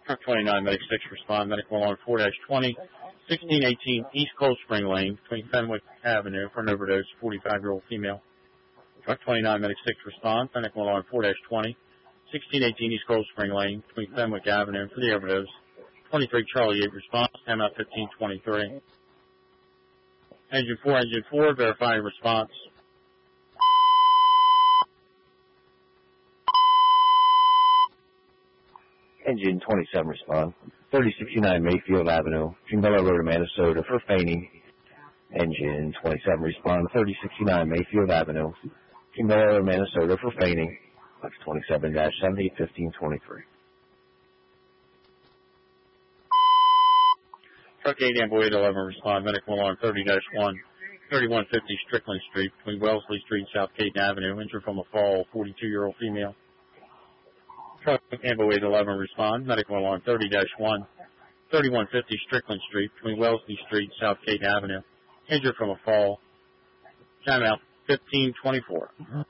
Truck 29, Medic 6, respond. Medical alarm 4-20, 1618 East Cold Spring Lane between Fenwick Avenue for an overdose, 45-year-old female. Truck 29, Medic 6, respond. Medical alarm 4-20, 1618 East Cold Spring Lane between Fenwick Avenue for the overdose. 23 Charlie 8 response, time out 1523. Engine 4, verify response. Engine 27 respond. 3069 Mayfield Avenue, Trinbella Road, Minnesota for fainting. Engine 27 respond. 3069 Mayfield Avenue, Trinbella Road, Minnesota for fainting. That's 27-70, 1523. Truck 8, Amboy 11 respond. Medical alarm 30-1, 3150 Strickland Street between Wellesley Street, South Caden Avenue. Injured from a fall, 42-year-old female. Truck Ambo 811 respond. Medical alarm 30-1, 3150 Strickland Street between Wellesley Street, South Caden Avenue. Injured from a fall. Time out 1524.